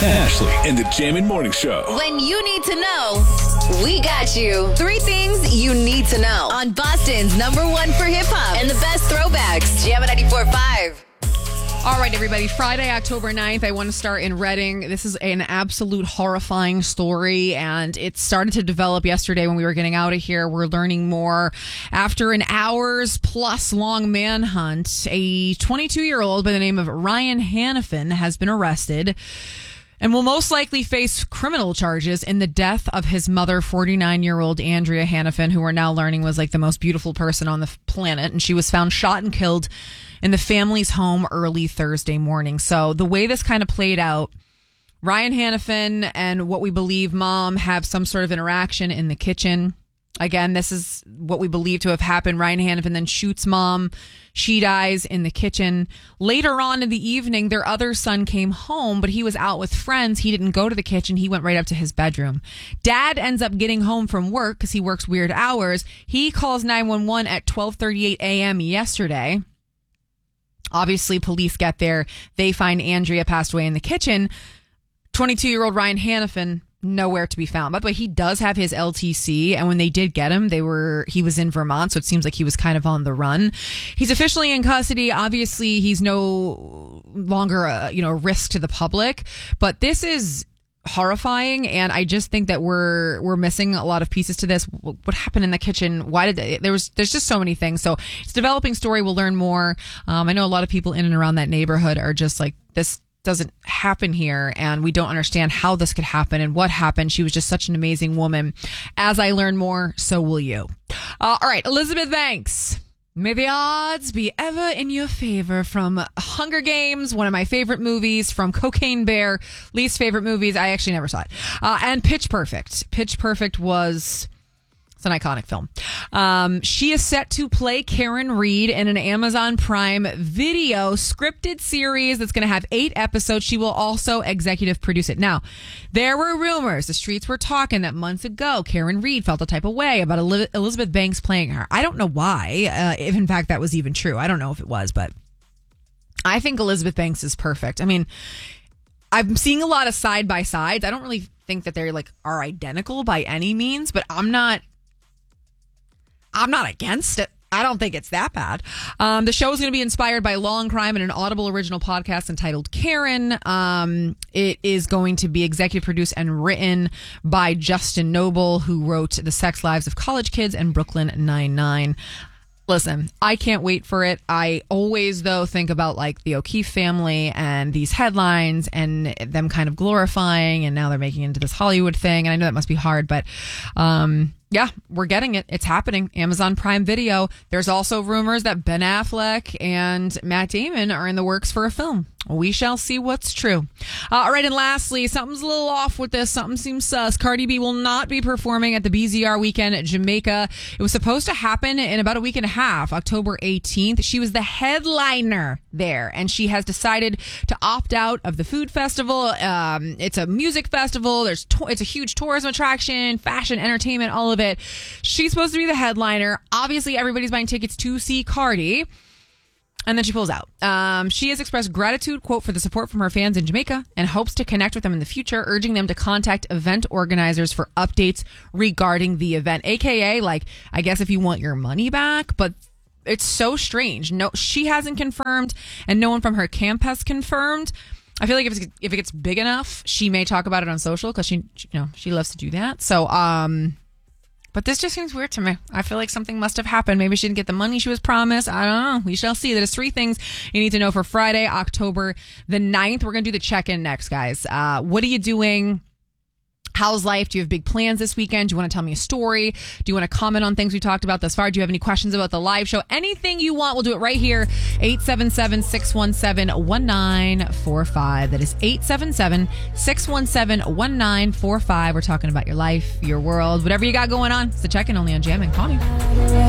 Ashley and the Jammin' Morning Show. When you need to know, we got you. 3 things you need to know on Boston's #1 for hip hop and the best throwbacks. Jammin' 94.5. All right, everybody. Friday, October 9th, I want to start in Reading. This is an absolute horrifying story, and it started to develop yesterday when we were getting out of here. We're learning more. After an hours-plus long manhunt, a 22-year-old by the name of Ryan Hannafin has been arrested and will most likely face criminal charges in the death of his mother, 49-year-old Andrea Hannafin, who we're now learning was like the most beautiful person on the planet, and she was found shot and killed in the family's home early Thursday morning. So the way this kind of played out, Ryan Hannafin and what we believe mom have some sort of interaction in the kitchen. Again, this is what we believe to have happened. Ryan Hannafin then shoots mom. She dies in the kitchen. Later on in the evening, their other son came home, but he was out with friends. He didn't go to the kitchen. He went right up to his bedroom. Dad ends up getting home from work because he works weird hours. He calls 911 at 12:38 a.m. yesterday. Obviously, police get there. They find Andrea passed away in the kitchen. 22-year-old Ryan Hannafin, nowhere to be found. By the way, he does have his LTC, and when they did get him, he was in Vermont, so it seems like he was kind of on the run. He's officially in custody. Obviously, he's no longer a risk to the public, but this is horrifying, and I just think that we're missing a lot of pieces to this. What happened in the kitchen? Why did there's just so many things. So it's a developing story. We'll learn more. I know a lot of people in and around that neighborhood are just like, this doesn't happen here, and we don't understand how this could happen and what happened. She was just such an amazing woman. As I learn more, so will you. All right, Elizabeth Banks. May the odds be ever in your favor, from Hunger Games, one of my favorite movies, from Cocaine Bear, least favorite movies. I actually never saw it. And Pitch Perfect. Pitch Perfect was... It's an iconic film. She is set to play Karen Reed in an Amazon Prime Video scripted series that's going to have 8 episodes. She will also executive produce it. Now, there were rumors, the streets were talking that months ago Karen Reed felt a type of way about Elizabeth Banks playing her. I don't know why, if in fact that was even true. I don't know if it was, but I think Elizabeth Banks is perfect. I mean, I'm seeing a lot of side-by-sides. I don't really think that they're are identical by any means, but I'm not against it. I don't think it's that bad. The show is going to be inspired by law and crime and an Audible original podcast entitled Karen. It is going to be executive produced and written by Justin Noble, who wrote The Sex Lives of College Kids and Brooklyn Nine-Nine. Listen, I can't wait for it. I always, though, think about the O'Keefe family and these headlines and them kind of glorifying, and now they're making it into this Hollywood thing. And I know that must be hard, but yeah, we're getting it. It's happening. Amazon Prime Video. There's also rumors that Ben Affleck and Matt Damon are in the works for a film. We shall see what's true. All right, and lastly, something's a little off with this. Something seems sus. Cardi B will not be performing at the BZR weekend at Jamaica. It was supposed to happen in about a week and a half, October 18th. She was the headliner there, and she has decided to opt out of the food festival. It's a music festival. It's a huge tourism attraction, fashion, entertainment, all of it. She's supposed to be the headliner. Obviously, everybody's buying tickets to see Cardi. And then she pulls out. She has expressed gratitude, quote, for the support from her fans in Jamaica and hopes to connect with them in the future, urging them to contact event organizers for updates regarding the event. AKA, I guess if you want your money back, but it's so strange. No, she hasn't confirmed, and no one from her camp has confirmed. I feel like if it gets big enough, she may talk about it on social because she loves to do that. So, but this just seems weird to me. I feel like something must have happened. Maybe she didn't get the money she was promised. I don't know. We shall see. There's 3 things you need to know for Friday, October the 9th. We're going to do the check-in next, guys. What are you doing? How's life? Do you have big plans this weekend? Do you want to tell me a story? Do you want to comment on things we talked about thus far? Do you have any questions about the live show? Anything you want, we'll do it right here. 877-617-1945. That is 877-617-1945. We're talking about your life, your world, whatever you got going on. It's the check-in only on Jammin'. Call me.